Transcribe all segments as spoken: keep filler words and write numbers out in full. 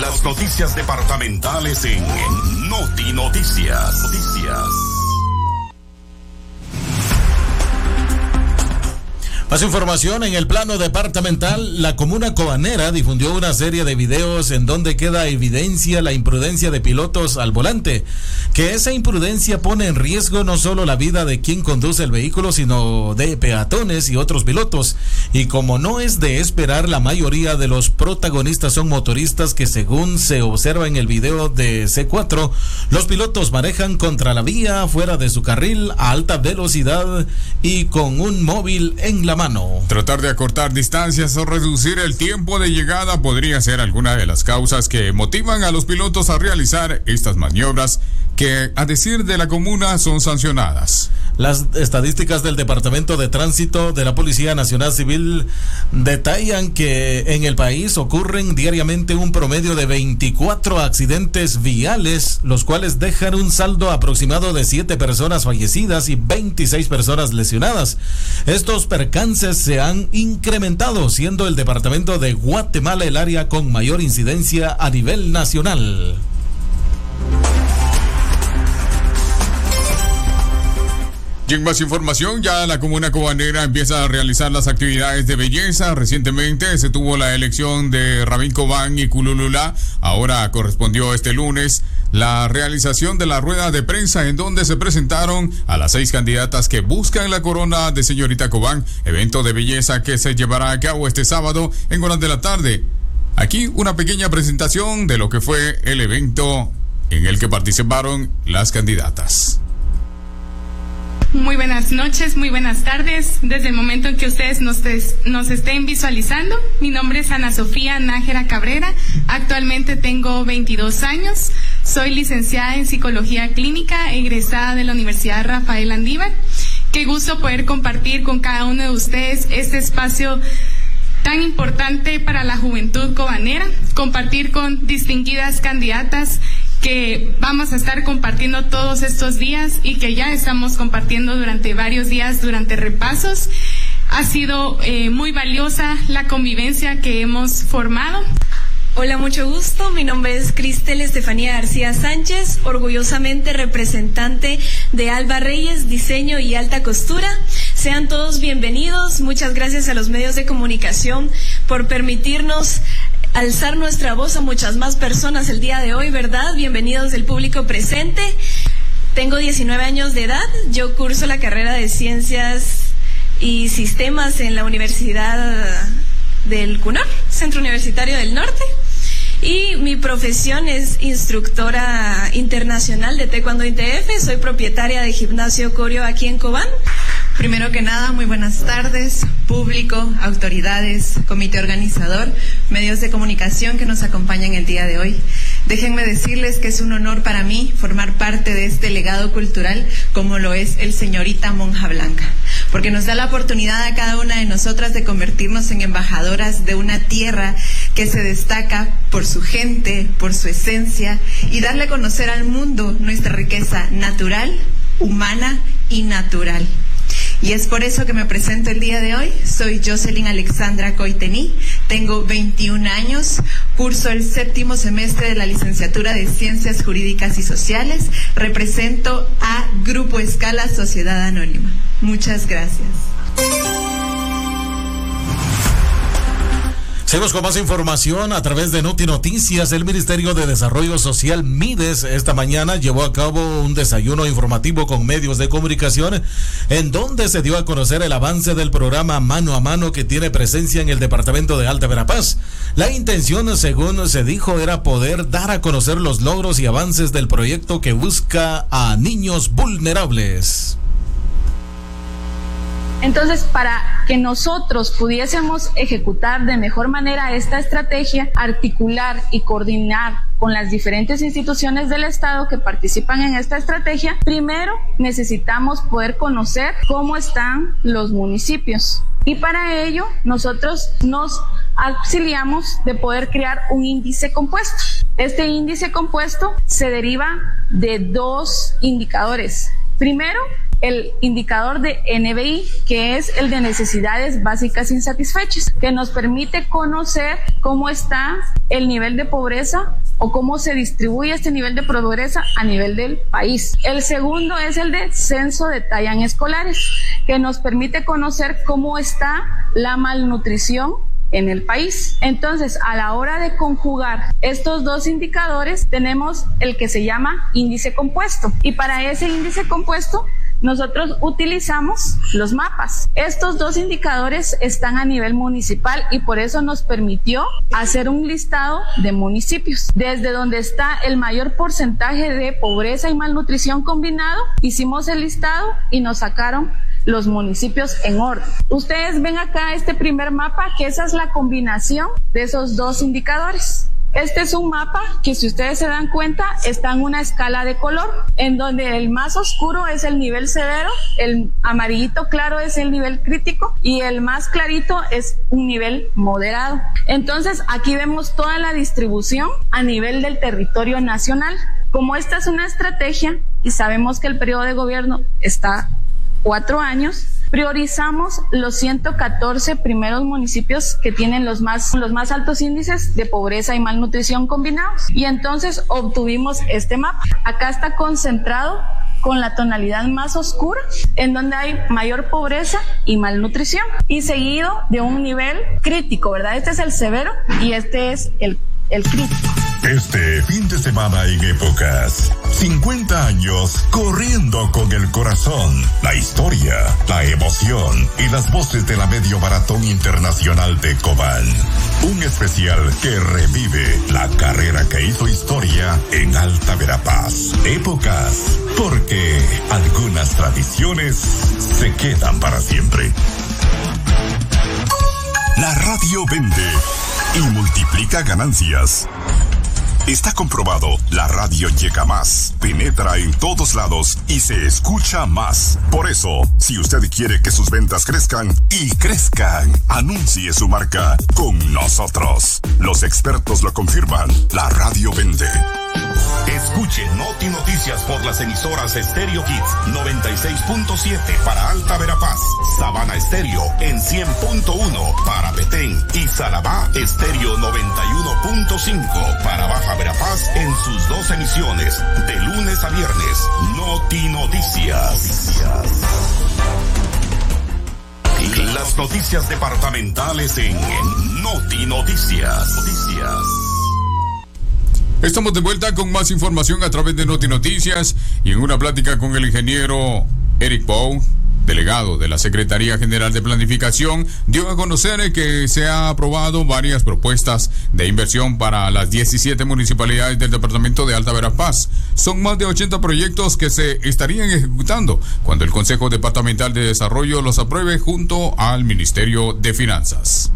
Las noticias departamentales en Noti Noticias. Noticias. Más información en el plano departamental. La comuna cobanera difundió una serie de videos en donde queda evidencia la imprudencia de pilotos al volante, que esa imprudencia pone en riesgo no solo la vida de quien conduce el vehículo, sino de peatones y otros pilotos. Y como no es de esperar, la mayoría de los protagonistas son motoristas que, según se observa en el video de C cuatro, los pilotos manejan contra la vía, fuera de su carril, a alta velocidad y con un móvil en la mano. Tratar de acortar distancias o reducir el tiempo de llegada podría ser alguna de las causas que motivan a los pilotos a realizar estas maniobras que, a decir de la comuna, son sancionadas. Las estadísticas del Departamento de Tránsito de la Policía Nacional Civil detallan que en el país ocurren diariamente un promedio de veinticuatro accidentes viales, los cuales dejan un saldo aproximado de siete personas fallecidas y veintiséis personas lesionadas. Estos percances se han incrementado, siendo el departamento de Guatemala el área con mayor incidencia a nivel nacional. Y en más información, ya la comuna cobanera empieza a realizar las actividades de belleza. Recientemente se tuvo la elección de Rabín Cobán y Culululá. Ahora correspondió este lunes la realización de la rueda de prensa, en donde se presentaron a las seis candidatas que buscan la corona de señorita Cobán, evento de belleza que se llevará a cabo este sábado en horas de la tarde. Aquí una pequeña presentación de lo que fue el evento en el que participaron las candidatas. Muy buenas noches, muy buenas tardes. Desde el momento en que ustedes nos, des, nos estén visualizando, mi nombre es Ana Sofía Nájera Cabrera. Actualmente tengo veintidós años. Soy licenciada en Psicología Clínica, egresada de la Universidad Rafael Andívar. Qué gusto poder compartir con cada uno de ustedes este espacio tan importante para la juventud cobanera, compartir con distinguidas candidatas que vamos a estar compartiendo todos estos días y que ya estamos compartiendo durante varios días, durante repasos. Ha sido eh, muy valiosa la convivencia que hemos formado. Hola, mucho gusto. Mi nombre es Cristel Estefanía García Sánchez, orgullosamente representante de Alba Reyes, Diseño y Alta Costura. Sean todos bienvenidos. Muchas gracias a los medios de comunicación por permitirnos alzar nuestra voz a muchas más personas el día de hoy, ¿verdad? Bienvenidos el público presente. Tengo diecinueve años de edad. Yo curso la carrera de Ciencias y Sistemas en la Universidad del C U N O R, Centro Universitario del Norte. Y mi profesión es instructora internacional de Taekwondo I T F. Soy propietaria de Gimnasio Corio aquí en Cobán. Primero que nada, muy buenas tardes, público, autoridades, comité organizador, medios de comunicación que nos acompañan el día de hoy. Déjenme decirles que es un honor para mí formar parte de este legado cultural como lo es el Señorita Monja Blanca, porque nos da la oportunidad a cada una de nosotras de convertirnos en embajadoras de una tierra que se destaca por su gente, por su esencia, y darle a conocer al mundo nuestra riqueza natural, humana y natural. Y es por eso que me presento el día de hoy. Soy Jocelyn Alexandra Coitení, tengo veintiún años, curso el séptimo semestre de la licenciatura de Ciencias Jurídicas y Sociales, represento a Grupo Escala Sociedad Anónima. Muchas gracias. Seguimos con más información a través de Noti Noticias. El Ministerio de Desarrollo Social, MIDES, esta mañana llevó a cabo un desayuno informativo con medios de comunicación en donde se dio a conocer el avance del programa Mano a Mano que tiene presencia en el departamento de Alta Verapaz. La intención, según se dijo, era poder dar a conocer los logros y avances del proyecto que busca a niños vulnerables. Entonces, para que nosotros pudiésemos ejecutar de mejor manera esta estrategia, articular y coordinar con las diferentes instituciones del Estado que participan en esta estrategia, primero necesitamos poder conocer cómo están los municipios. Y para ello, nosotros nos auxiliamos de poder crear un índice compuesto. Este índice compuesto se deriva de dos indicadores. Primero, el indicador de N B I, que es el de necesidades básicas insatisfechas, que nos permite conocer cómo está el nivel de pobreza o cómo se distribuye este nivel de pobreza a nivel del país. El segundo es el de censo de talla en escolares, que nos permite conocer cómo está la malnutrición en el país. Entonces, a la hora de conjugar estos dos indicadores, tenemos el que se llama índice compuesto. Y para ese índice compuesto, nosotros utilizamos los mapas. Estos dos indicadores están a nivel municipal y por eso nos permitió hacer un listado de municipios. Desde donde está el mayor porcentaje de pobreza y malnutrición combinado, hicimos el listado y nos sacaron los municipios en orden. Ustedes ven acá este primer mapa, que esa es la combinación de esos dos indicadores. Este es un mapa que, si ustedes se dan cuenta, está en una escala de color, en donde el más oscuro es el nivel severo, el amarillito claro es el nivel crítico y el más clarito es un nivel moderado. Entonces, aquí vemos toda la distribución a nivel del territorio nacional. Como esta es una estrategia y sabemos que el periodo de gobierno está cuatro años, priorizamos los ciento catorce primeros municipios que tienen los más, los más altos índices de pobreza y malnutrición combinados. Y entonces obtuvimos este mapa. Acá está concentrado con la tonalidad más oscura, en donde hay mayor pobreza y malnutrición, y seguido de un nivel crítico, ¿verdad? Este es el severo y este es el, el crítico. Este fin de semana en Épocas, cincuenta años corriendo con el corazón, la historia, la emoción y las voces de la Medio Maratón Internacional de Cobán. Un especial que revive la carrera que hizo historia en Alta Verapaz. Épocas, porque algunas tradiciones se quedan para siempre. La radio vende y multiplica ganancias. Está comprobado, la radio llega más, penetra en todos lados y se escucha más. Por eso, si usted quiere que sus ventas crezcan y crezcan, anuncie su marca con nosotros. Los expertos lo confirman, la radio vende. Escuche Noti Noticias por las emisoras Estéreo Kids noventa y seis punto siete para Alta Verapaz, Sabana Estéreo en cien punto uno para Petén y Salabá Estéreo noventa y uno punto cinco para Baja Verapaz en sus dos emisiones de lunes a viernes. Noti Noticias. Las noticias departamentales en Noti Noticias. Noticias. Estamos de vuelta con más información a través de Noti Noticias y en una plática con el ingeniero Eric Pou, delegado de la Secretaría General de Planificación, dio a conocer que se ha aprobado varias propuestas de inversión para las diecisiete municipalidades del departamento de Alta Verapaz. Son más de ochenta proyectos que se estarían ejecutando cuando el Consejo Departamental de Desarrollo los apruebe junto al Ministerio de Finanzas.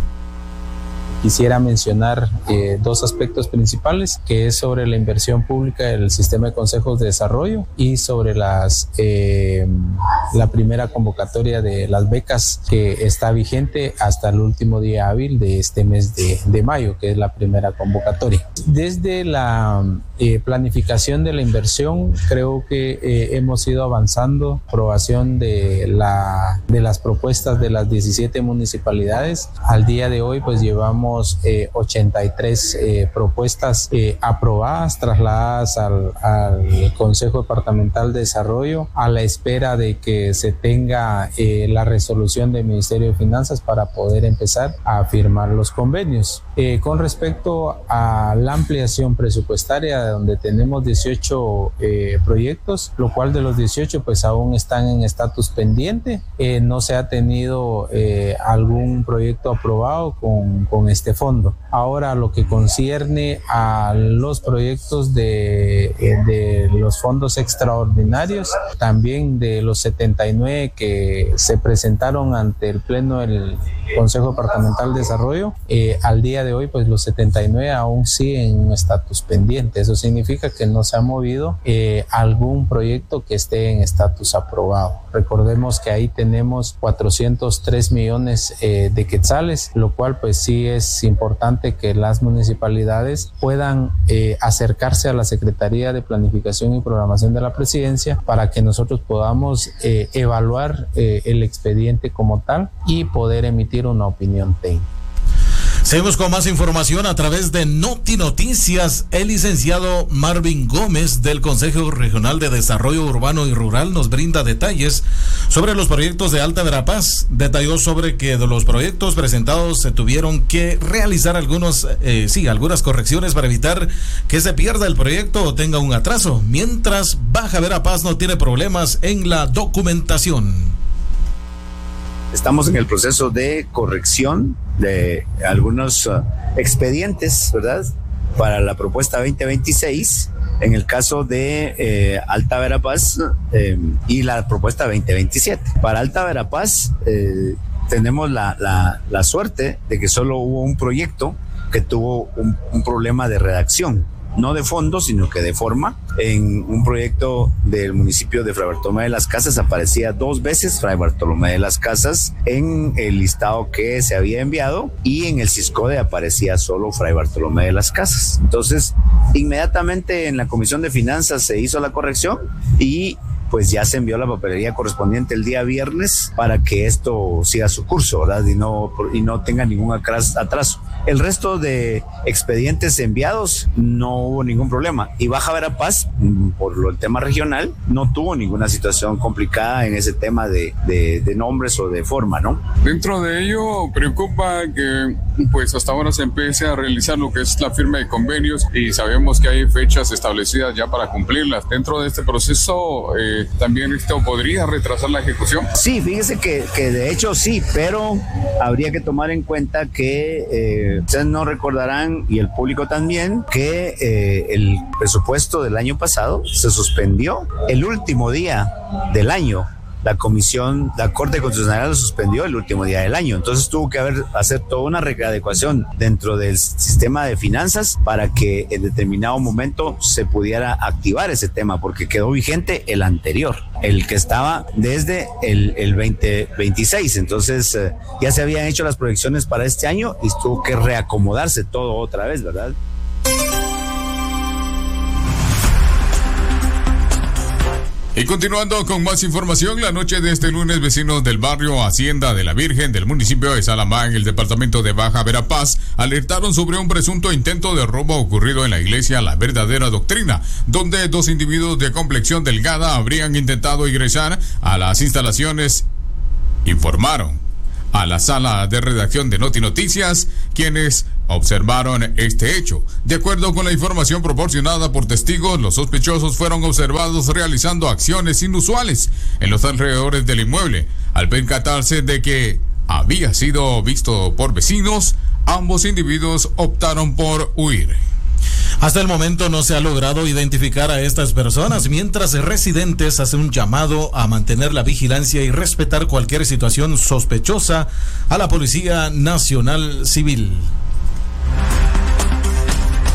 Quisiera mencionar eh, dos aspectos principales, que es sobre la inversión pública del sistema de consejos de desarrollo y sobre las eh, la primera convocatoria de las becas que está vigente hasta el último día hábil de este mes de, de mayo, que es la primera convocatoria. Desde la eh, planificación de la inversión, creo que eh, hemos ido avanzando, aprobación de, la, de las propuestas de las diecisiete municipalidades. Al día de hoy pues llevamos Eh, ochenta y tres eh, propuestas eh, aprobadas, trasladadas al, al Consejo Departamental de Desarrollo, a la espera de que se tenga eh, la resolución del Ministerio de Finanzas para poder empezar a firmar los convenios. Eh, con respecto a la ampliación presupuestaria, donde tenemos dieciocho eh, proyectos, lo cual de los dieciocho pues aún están en estatus pendiente, eh, no se ha tenido eh, algún proyecto aprobado con, con este fondo. Ahora, lo que concierne a los proyectos de, de los fondos extraordinarios, también de los setenta y nueve que se presentaron ante el Pleno del Consejo Departamental de Desarrollo, eh, al día de hoy pues los setenta y nueve aún siguen en un estatus pendiente. Eso significa que no se ha movido eh, algún proyecto que esté en estatus aprobado. Recordemos que ahí tenemos cuatrocientos tres millones eh, de quetzales, lo cual pues sí es es importante que las municipalidades puedan eh, acercarse a la Secretaría de Planificación y Programación de la Presidencia para que nosotros podamos eh, evaluar eh, el expediente como tal y poder emitir una opinión técnica. Seguimos con más información a través de Noti Noticias. El licenciado Marvin Gómez del Consejo Regional de Desarrollo Urbano y Rural nos brinda detalles sobre los proyectos de Alta Verapaz. Detalló sobre que de los proyectos presentados se tuvieron que realizar algunos, eh, sí, algunas correcciones para evitar que se pierda el proyecto o tenga un atraso, mientras Baja Verapaz no tiene problemas en la documentación. Estamos en el proceso de corrección de algunos uh, expedientes, ¿verdad?, para la propuesta veinte veintiséis, en el caso de eh, Alta Verapaz eh, y la propuesta veinte veintisiete. Para Alta Verapaz eh, tenemos la, la, la suerte de que solo hubo un proyecto que tuvo un, un problema de redacción, no de fondo, sino que de forma. En un proyecto del municipio de Fray Bartolomé de las Casas aparecía dos veces Fray Bartolomé de las Casas en el listado que se había enviado, y en el CISCODE aparecía solo Fray Bartolomé de las Casas. Entonces, inmediatamente en la Comisión de Finanzas se hizo la corrección y pues ya se envió la papelería correspondiente el día viernes para que esto siga su curso, ¿verdad? Y no, y no tenga ningún atraso. El resto de expedientes enviados no hubo ningún problema. Y Baja Verapaz, por lo, el tema regional, no tuvo ninguna situación complicada en ese tema de, de, de nombres o de forma, ¿no? Dentro de ello, preocupa que pues hasta ahora se empiece a realizar lo que es la firma de convenios y sabemos que hay fechas establecidas ya para cumplirlas. Dentro de este proceso, eh, ¿también esto podría retrasar la ejecución? Sí, fíjese que, que de hecho sí, pero habría que tomar en cuenta que eh, ustedes no recordarán, y el público también, que eh, el presupuesto del año pasado se suspendió el último día del año. La comisión, la Corte Constitucional lo suspendió el último día del año. Entonces tuvo que haber, hacer toda una readecuación dentro del sistema de finanzas para que en determinado momento se pudiera activar ese tema, porque quedó vigente el anterior, el que estaba desde el, el veinte veintiséis. Entonces eh, ya se habían hecho las proyecciones para este año y tuvo que reacomodarse todo otra vez, ¿verdad? Y continuando con más información, la noche de este lunes, vecinos del barrio Hacienda de la Virgen del municipio de Salamá, en el departamento de Baja Verapaz, alertaron sobre un presunto intento de robo ocurrido en la iglesia La Verdadera Doctrina, donde dos individuos de complexión delgada habrían intentado ingresar a las instalaciones, informaron a la sala de redacción de Noti Noticias, quienes observaron este hecho. De acuerdo con la información proporcionada por testigos, los sospechosos fueron observados realizando acciones inusuales en los alrededores del inmueble. Al percatarse de que había sido visto por vecinos, ambos individuos optaron por huir. Hasta el momento no se ha logrado identificar a estas personas, mientras residentes hacen un llamado a mantener la vigilancia y respetar cualquier situación sospechosa a la Policía Nacional Civil.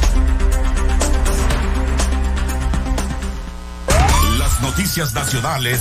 Las noticias nacionales